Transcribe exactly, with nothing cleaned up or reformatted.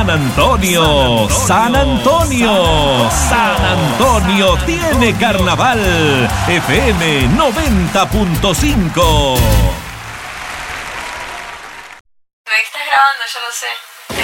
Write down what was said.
San Antonio, San Antonio, San Antonio tiene carnaval. F M noventa punto cinco. Me estás grabando, yo lo sé.